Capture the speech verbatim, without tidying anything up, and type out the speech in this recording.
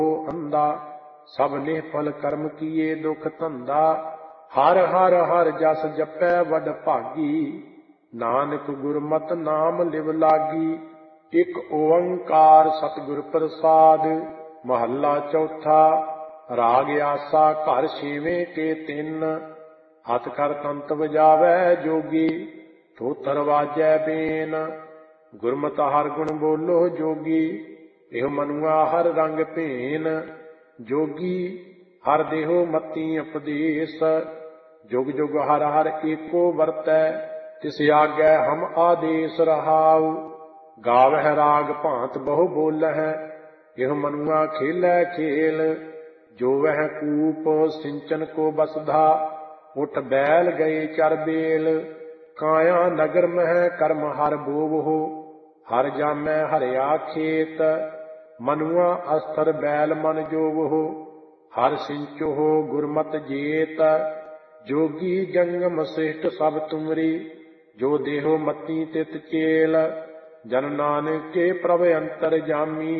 अंधा। सब निफल कर्म किए दुख धंधा। हर हर हर जस जपै वड भागी। नानक गुरमत नाम लिव लागी। एक ओंकार सतगुर प्रसाद। महला चौथा। राग आसा घर छेवें के तिन। हथ कर तंत बजावै जोगी। थोथर वाजै बेन। गुरमत हर गुण बोलो जोगी। एह मनुआ हर रंग भेन। जोगी हर देहो मती उपदेश। जुग जुग हर हर एको वरतै। तिस आगै हम आदेश रहाउ। गावह राग भांत बहु बोलह। एह मनुआ खेलै खेल। जो वह कूप सिंचन को बसधा। उठ बैल गए चर बेल। काया नगर मह कर्म हर बोवहो। हर जामै हरिया खेत। मनुआ अस्त्र बैल मन जोवहो। हर सिंचोहो गुरमत जेत। जोगी जंगम श्रेष्ठ सब तुमरी। जो देहो मती तित चेल। जन नानक के प्रभ अंतर जामी।